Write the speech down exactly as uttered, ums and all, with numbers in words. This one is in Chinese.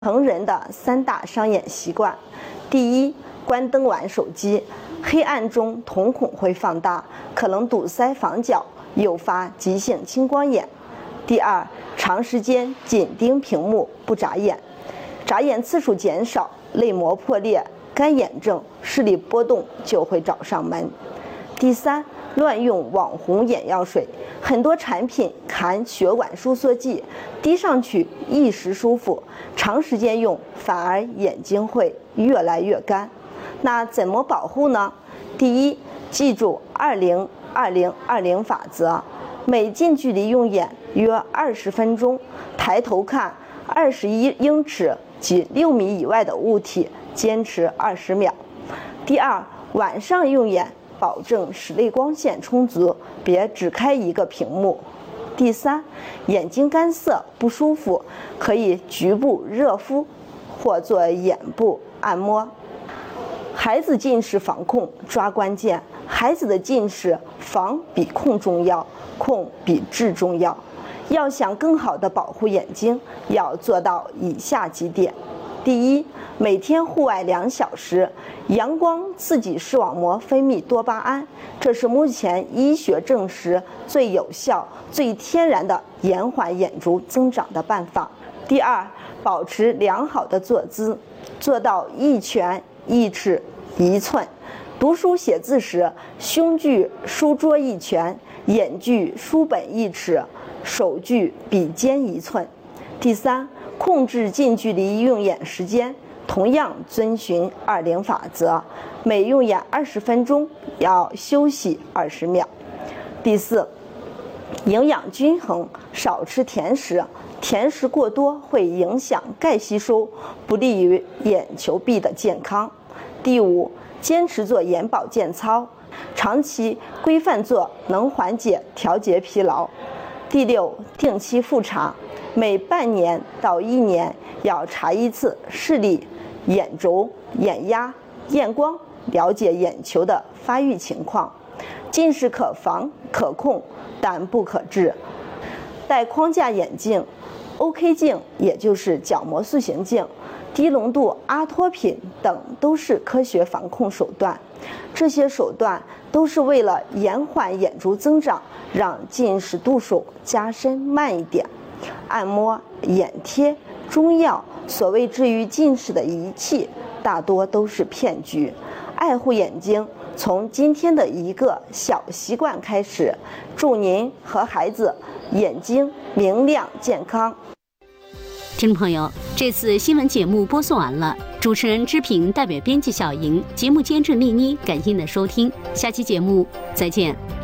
成人的三大伤眼习惯：第一，关灯玩手机，黑暗中瞳孔会放大，可能堵塞房角，诱发急性青光眼；第二，长时间紧盯屏幕不眨眼，眨眼次数减少，泪膜破裂、干眼症、视力波动就会找上门；第三，乱用网红眼药水，很多产品含血管收缩剂，滴上去一时舒服，长时间用反而眼睛会越来越干。那怎么保护呢？第一，记住二零二零二零法则，每近距离用眼约二十分钟，抬头看二十一英尺及六米以外的物体，坚持二十秒。第二，晚上用眼保证室内光线充足，别只开一个屏幕。第三，眼睛干涩不舒服，可以局部热敷或做眼部按摩。孩子近视防控抓关键，孩子的近视防比控重要，控比治重要。要想更好地保护眼睛，要做到以下几点：第一，每天户外两小时，阳光刺激视网膜分泌多巴胺，这是目前医学证实最有效、最天然的延缓眼轴增长的办法。第二，保持良好的坐姿，做到一拳一尺一寸。读书写字时，胸距书桌一拳，眼距书本一尺，手距笔尖一寸。第三，控制近距离用眼时间，同样遵循二零法则，每用眼二十分钟要休息二十秒。第四，营养均衡，少吃甜食，甜食过多会影响钙吸收，不利于眼球壁的健康。第五，坚持做眼保健操，长期规范做能缓解调节疲劳。第六，定期复查，每半年到一年要查一次视力、眼轴、眼压、验光，了解眼球的发育情况。近视可防可控，但不可治。戴框架眼镜、O K 镜，也就是角膜塑形镜、低浓度阿托品等都是科学防控手段。这些手段都是为了延缓眼轴增长，让近视度数加深慢一点。按摩、眼贴、中药，所谓治愈近视的仪器，大多都是骗局。爱护眼睛，从今天的一个小习惯开始，祝您和孩子眼睛明亮健康。 听众朋友，这次新闻节目播送完了，主持人知平代表编辑小莹，节目监制丽妮，感谢您的收听，下期节目再见。